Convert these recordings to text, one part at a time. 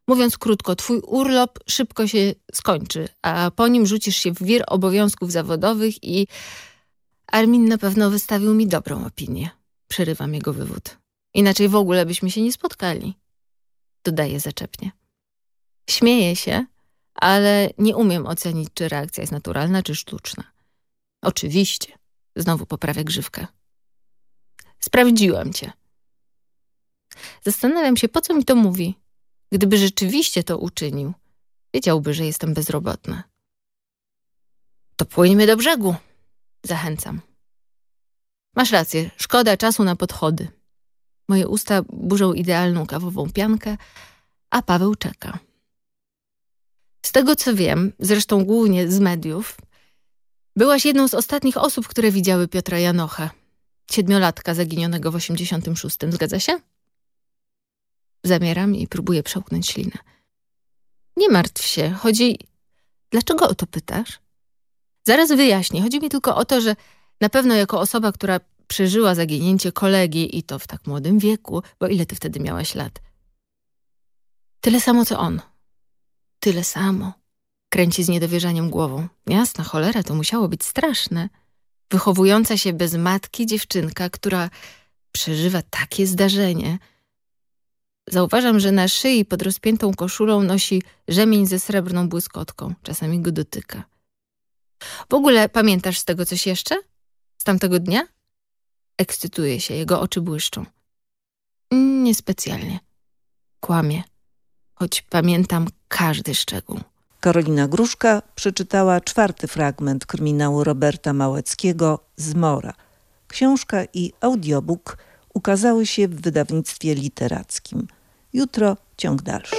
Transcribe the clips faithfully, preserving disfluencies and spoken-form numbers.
Mówiąc krótko, twój urlop szybko się skończy, a po nim rzucisz się w wir obowiązków zawodowych i Armin na pewno wystawił mi dobrą opinię. Przerywam jego wywód. Inaczej w ogóle byśmy się nie spotkali. Dodaję zaczepnie. Śmieję się, ale nie umiem ocenić, czy reakcja jest naturalna, czy sztuczna. Oczywiście. Znowu poprawia grzywkę. Sprawdziłem cię. Zastanawiam się, po co mi to mówi. Gdyby rzeczywiście to uczynił, wiedziałby, że jestem bezrobotna. To płyńmy do brzegu. Zachęcam. Masz rację, szkoda czasu na podchody. Moje usta burzą idealną kawową piankę, a Paweł czeka. Z tego co wiem, zresztą głównie z mediów, byłaś jedną z ostatnich osób, które widziały Piotra Janocha, siedmiolatka zaginionego w osiemdziesiątym szóstym. Zgadza się? Zamieram i próbuję przełknąć ślinę. Nie martw się, chodzi... Dlaczego o to pytasz? Zaraz wyjaśnię. Chodzi mi tylko o to, że na pewno jako osoba, która przeżyła zaginięcie kolegi i to w tak młodym wieku, bo ile ty wtedy miałaś lat? Tyle samo co on. Tyle samo. Kręci z niedowierzaniem głową. Jasna cholera, to musiało być straszne. Wychowująca się bez matki dziewczynka, która przeżywa takie zdarzenie. Zauważam, że na szyi pod rozpiętą koszulą nosi rzemień ze srebrną błyskotką. Czasami go dotyka. W ogóle pamiętasz z tego coś jeszcze? Z tamtego dnia? Ekscytuje się, jego oczy błyszczą. Niespecjalnie. Kłamie. Choć pamiętam każdy szczegół. Karolina Gruszka przeczytała czwarty fragment kryminału Roberta Małeckiego Zmora. Książka i audiobook ukazały się w wydawnictwie literackim. Jutro ciąg dalszy.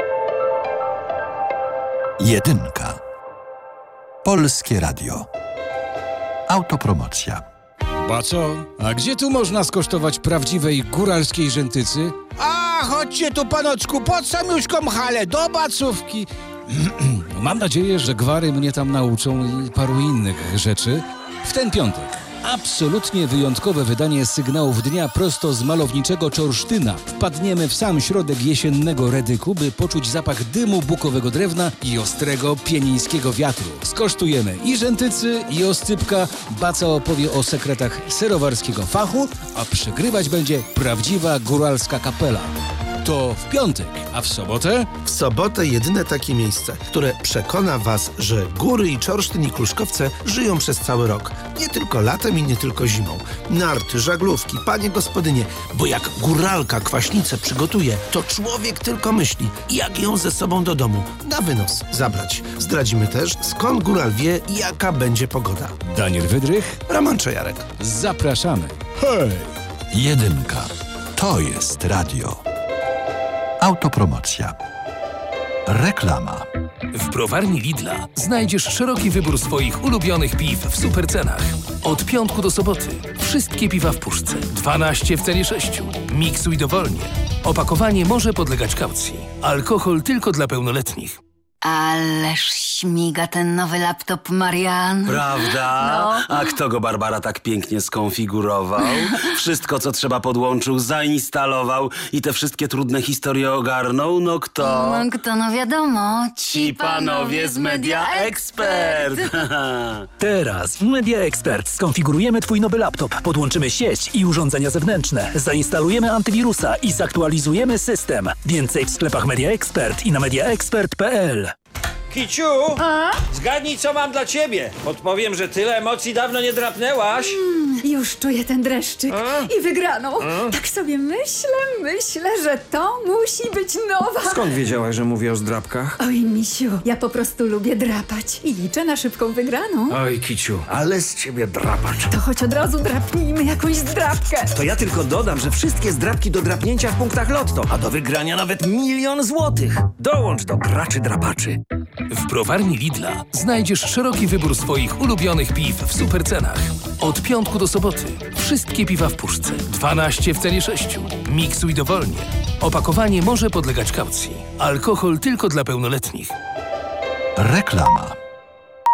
Jedynka. Polskie Radio. Autopromocja. Baco, a gdzie tu można skosztować prawdziwej góralskiej rzętycy? A, chodźcie tu, panoczku, pod samiuszką halę, do bacówki. Mam nadzieję, że gwary mnie tam nauczą i paru innych rzeczy. W ten piątek absolutnie wyjątkowe wydanie sygnałów dnia prosto z malowniczego Czorsztyna. Wpadniemy w sam środek jesiennego Redyku, by poczuć zapach dymu bukowego drewna i ostrego pienińskiego wiatru. Skosztujemy i rzętycy, i oscypka. Baca opowie o sekretach serowarskiego fachu, a przegrywać będzie prawdziwa góralska kapela. To w piątek, a w sobotę? W sobotę jedyne takie miejsce, które przekona was, że góry i Czorsztyn i Kluszkowce żyją przez cały rok. Nie tylko latem i nie tylko zimą. Narty, żaglówki, panie gospodynie, bo jak góralka kwaśnicę przygotuje, to człowiek tylko myśli, jak ją ze sobą do domu na wynos zabrać. Zdradzimy też, skąd góral wie, jaka będzie pogoda. Daniel Wydrych, Roman Czajarek. Zapraszamy. Hej! Jedynka. To jest radio. Autopromocja. Reklama. W browarni Lidla znajdziesz szeroki wybór swoich ulubionych piw w supercenach. Od piątku do soboty wszystkie piwa w puszce. dwanaście w cenie sześciu. Miksuj dowolnie. Opakowanie może podlegać kaucji. Alkohol tylko dla pełnoletnich. Ależ śmiga ten nowy laptop, Marian. Prawda? No. A kto go, Barbara, tak pięknie skonfigurował? Wszystko, co trzeba, podłączył, zainstalował i te wszystkie trudne historie ogarnął? No kto? No kto, no wiadomo. Ci panowie z Media Expert. Teraz w Media Expert skonfigurujemy twój nowy laptop, podłączymy sieć i urządzenia zewnętrzne, zainstalujemy antywirusa i zaktualizujemy system. Więcej w sklepach Media Expert i na mediaexpert kropka p l. Kiciu, a? Zgadnij, co mam dla ciebie. Podpowiem, że tyle emocji dawno nie drapnęłaś. Mm, już czuję ten dreszczyk a? i wygraną. A? Tak sobie myślę, myślę, że to musi być nowa. Skąd wiedziałaś, że mówię o zdrapkach? Oj, misiu, ja po prostu lubię drapać i liczę na szybką wygraną. Oj, Kiciu, ale z ciebie drapacz. To choć od razu drapnijmy jakąś zdrapkę. To ja tylko dodam, że wszystkie zdrapki do drapnięcia w punktach Lotto, a do wygrania nawet milion złotych. Dołącz do graczy drapaczy. W browarni Lidla znajdziesz szeroki wybór swoich ulubionych piw w supercenach. Od piątku do soboty wszystkie piwa w puszce. dwanaście w cenie sześciu. Miksuj dowolnie. Opakowanie może podlegać kaucji. Alkohol tylko dla pełnoletnich. Reklama.